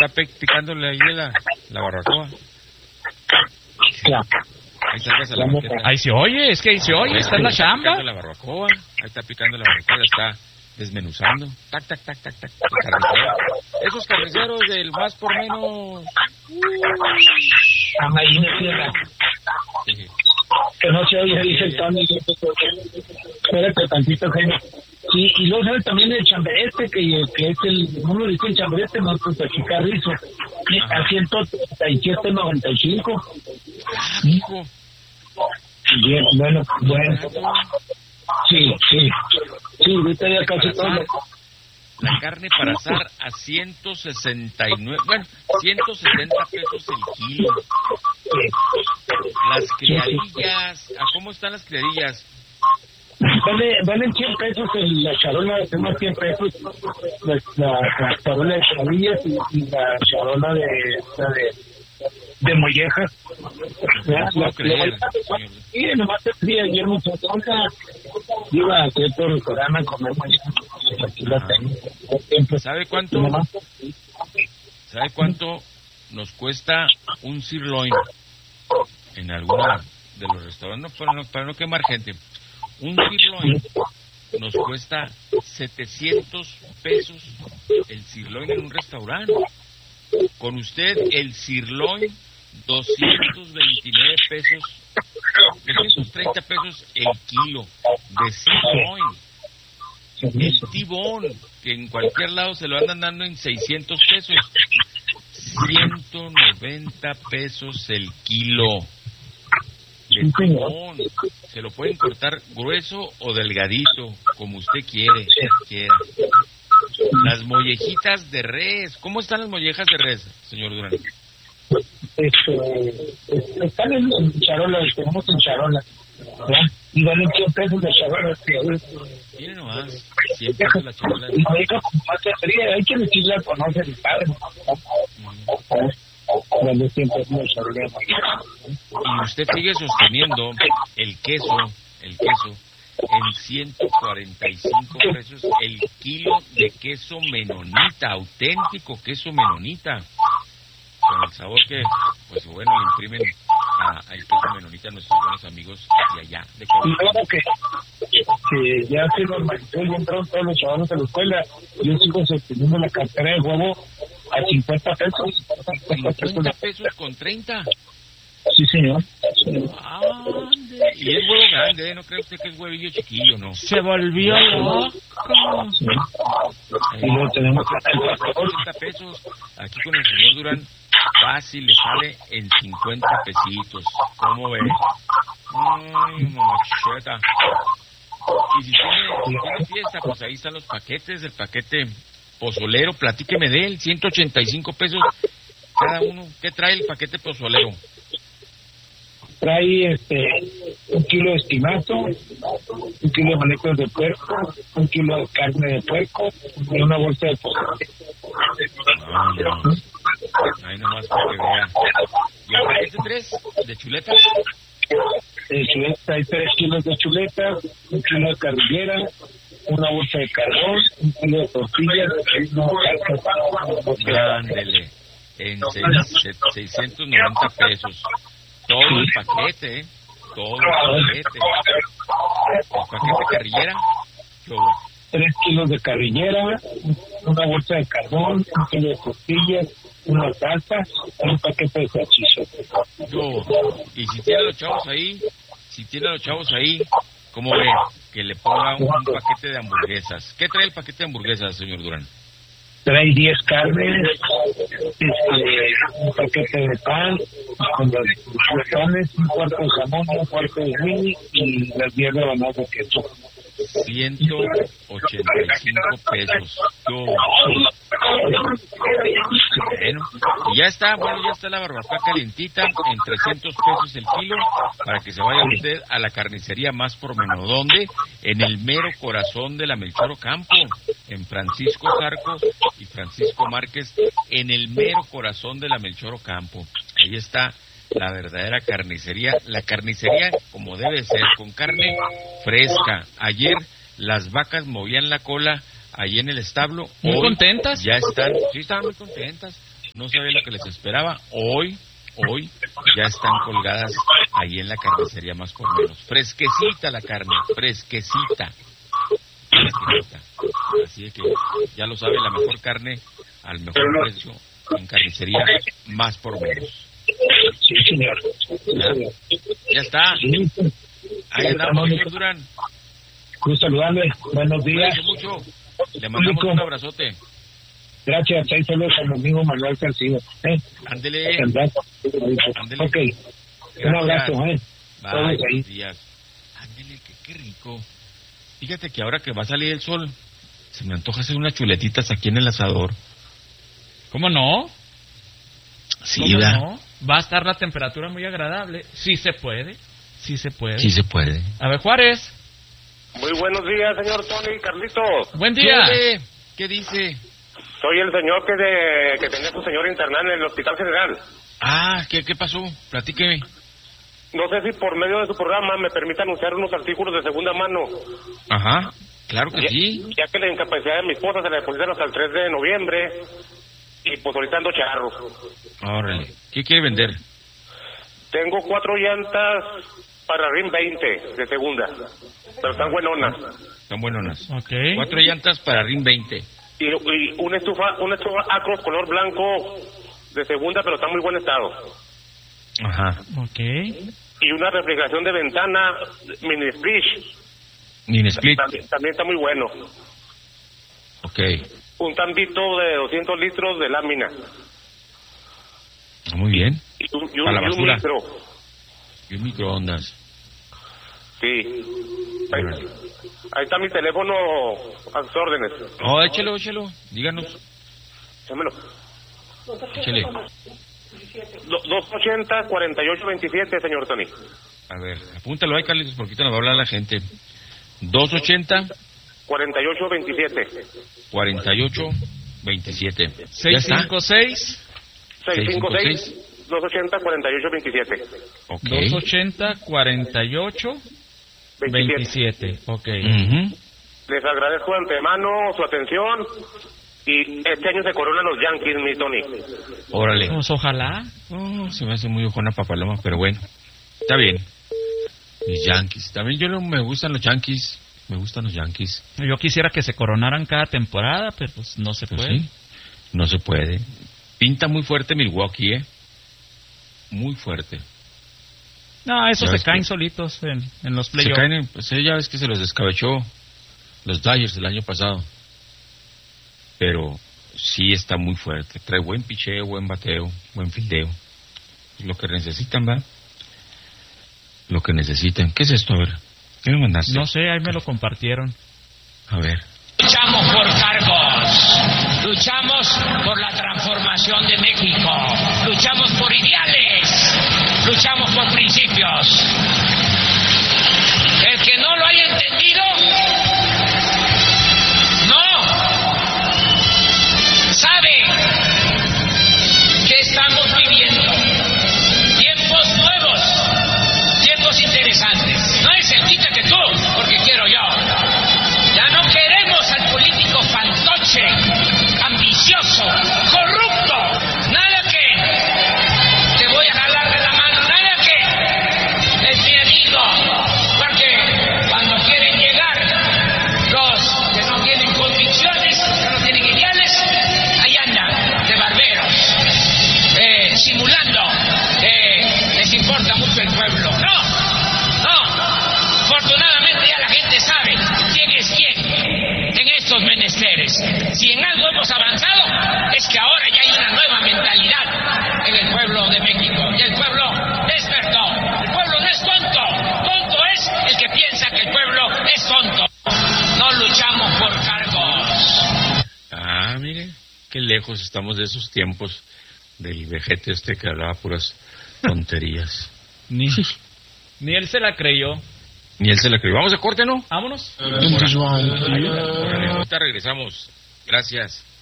está picándole ahí la barbacoa. Claro. Ahí sacas a la banqueta. Ahí se oye, es que ahí se oye, está en la Está chamba. picando la barbacoa, ahí está picando la barbacoa, la está desmenuzando. Tac, tac, tac, tac, tac. El carnicero. Esos carniceros del más por menos. Ahí me cierra. Sí. Que no se oye, dice el Tony. Espérate tantito, Jaime. Sí, y luego sabe también el chamberete, que es uno dice el chamberete, no, pues aquí Carrizo, a 137.95. Hijo. Bien, bueno. Sí, ahorita ya casi todo. La carne para asar a 169, bueno, 170 pesos el kilo. Las criadillas, ¿a cómo están las criadillas? Valen 100 pesos la charola, tenemos 100 pesos, la charola de chavillas y la charola de mollejas. No puedo creer, Sí, nomás te fría ayer mucho. Iba a hacer todo el programa a comer mollejas. Aquí la tengo. ¿Sabe cuánto nos cuesta un sirloin en alguna de los restaurantes? No, para no quemar gente. Un sirloin nos cuesta 700 pesos el sirloin en un restaurante. Con usted el sirloin 229 pesos, 230 pesos el kilo de sirloin. El tibón, que en cualquier lado se lo andan dando en 600 pesos, 190 pesos el kilo de tibón. Se lo pueden cortar grueso o delgadito, como usted quiera. Las mollejitas de res. ¿Cómo están las mollejas de res, señor Durán? Están en charolas, tenemos en charolas, ¿verdad? Y valen 100 pesos de charolas. Miren nomás, 100 pesos la charola. Y me dijo, más se fría, hay que decirle a conocer el padre. Vale 100 pesos de charolas. Y usted sigue sosteniendo el queso en 145 pesos el kilo de queso menonita, auténtico queso menonita, con el sabor que, pues bueno, le imprimen al queso menonita a nuestros buenos amigos de allá, de Y Colombia. luego que ya se normalizó y entraron todos los chavales a la escuela, yo sigo sosteniendo la cartera de huevo a 50 pesos. 50 pesos con 30. Sí, señor. ¡Ande! Y es huevo grande, ¿no cree usted que es huevillo chiquillo, no? Se volvió loco. Sí. Y luego tenemos 50 pesos. Aquí con el señor Durán, fácil, le sale en 50 pesitos. ¿Cómo ve? Mamacheta. Y si tiene fiesta, pues ahí están los paquetes, el paquete pozolero, platíqueme de él, 185 pesos cada uno. ¿Qué trae el paquete pozolero? Trae 1 kilo de espinazo, 1 kilo de malecos de puerco, 1 kilo de carne de puerco y una bolsa de pozole. Ahí nomás para que vea. ¿Y el paquete 3 de chuletas? De chuletas, hay 3 kilos de chuletas, 1 kilo de carrillera, una bolsa de carbón, 1 kilo de tortillas, Ándele, en 690 pesos. Todo el paquete, todo el paquete. El paquete carrillera, yo. 3 kilos de carrillera, una bolsa de carbón, 1 kilo de tortillas, una salsa, un paquete de salchichas. Yo. Y si tiene a los chavos ahí, ¿cómo ve? Que le ponga un paquete de hamburguesas. ¿Qué trae el paquete de hamburguesas, señor Durán? Trae 10 carnes, un paquete de pan, con los panes, un cuarto de jamón, un cuarto de mini y las 10 rebanadas de queso. 185 pesos. Yo. Bueno, y ya está la barbacoa calientita en 300 pesos el kilo para que se vaya usted a la carnicería más por menos. ¿Dónde? En el mero corazón de la Melchor Ocampo, en Francisco Zarco y Francisco Márquez, en el mero corazón de la Melchor Ocampo. Ahí está la verdadera carnicería, la carnicería como debe ser, con carne fresca. Ayer las vacas movían la cola allí en el establo. ¿Muy Hoy contentas? Ya están, sí, estaban muy contentas. no sabe lo que les esperaba. Hoy ya están colgadas ahí en la carnicería Más por Menos. Fresquecita la carne, fresquecita. Así que ya lo sabe, la mejor carne al mejor precio en carnicería Más por Menos. Sí, señor. Ya está. Ahí andamos, señor Durán. Gusto saludarle. Buenos días. Cuídense mucho. Le mandamos un abrazote. Gracias. Ahí saludos a mi amigo Manuel Salcido. Ándele. Ándele. Ok. Un abrazo. Bye. Buenos días. Ándele, qué rico. Fíjate que ahora que va a salir el sol, se me antoja hacer unas chuletitas aquí en el asador. ¿Cómo no? Sí, ¿Cómo ¿verdad? no? Va a estar la temperatura muy agradable. Sí se puede. Sí se puede. Sí se puede. A ver, Juárez. Muy buenos días, señor Tony Carlitos. Buen día. ¿Qué dice? Soy el señor que tenía su señor internado en el Hospital General. Ah, ¿qué pasó? Platíqueme. No sé si por medio de su programa me permite anunciar unos artículos de segunda mano. Ajá, claro que sí. Ya que la incapacidad de mi esposa se la depositaron hasta el 3 de noviembre. Y pues ahorita ando charro. Órale. ¿Qué quiere vender? Tengo 4 llantas para RIM 20 de segunda. Pero están buenonas. Están buenonas. Ok. 4 llantas para RIM 20. Y una estufa Acros color blanco de segunda, pero está en muy buen estado. Ajá. Ok. Y una refrigeración de ventana mini split. Mini split. También está muy bueno. Ok. Un tambito de 200 litros de lámina. Muy bien. Y Para la un basura. micro. Y un microondas. Sí. Órale. Ahí está mi teléfono a sus órdenes. Oh, échelo. Díganos. Démelo. Échele. 280-4827, señor Tony. A ver, apúntalo ahí, Carlitos, porque ahorita nos va a hablar la gente. 280 4827. 4827. 656 656 280 4827. Ok. 280 48 27. Ok. Ujú. Les agradezco de antemano su atención. Y este año se coronan los Yankees, mi Tony. Órale. Pues ojalá. Oh, se me hace muy ojona papaloma, pero bueno. Está bien. Mis Yankees. También me gustan los Yankees. Me gustan los Yankees. Yo quisiera que se coronaran cada temporada, pero pues no se Pues puede. sí, no se puede. Pinta muy fuerte Milwaukee, muy fuerte. No, esos Ya se ves caen que- solitos en los Se playoffs. caen, pues ya ves que se los descabechó los Dodgers el año pasado. Pero sí está muy fuerte. Trae buen picheo, buen bateo, buen fildeo. Lo que necesitan, ¿va? Lo que necesitan. ¿Qué es esto? A ver, ¿qué me mandaste? No sé, ahí me lo compartieron. A ver. Luchamos por cargos, luchamos por la transformación de México, luchamos por ideales, luchamos por principios. El que no lo haya entendido, no sabe que estamos viviendo tiempos nuevos, tiempos interesantes. No es el quítate tú, porque quiero yo. Ya no queremos al político fantoche, ambicioso, corrupto. Nada que te voy a jalar de la mano, nada que es mi amigo. Porque cuando quieren llegar los que no tienen convicciones, que no tienen ideales, ahí andan de barberos, simulando que les importa mucho el pueblo. No. Afortunadamente ya la gente sabe quién es quién en estos menesteres. Si en algo hemos avanzado, es que ahora ya hay una nueva mentalidad en el pueblo de México. Y el pueblo despertó. El pueblo no es tonto. Tonto es el que piensa que el pueblo es tonto. No luchamos por cargos. Ah, mire, qué lejos estamos de esos tiempos del vejete que hablaba puras tonterías. Ni él se la creyó. Ni él se la creyó. Vamos a corte, ¿no? Vámonos. Órale, ahorita regresamos. Gracias.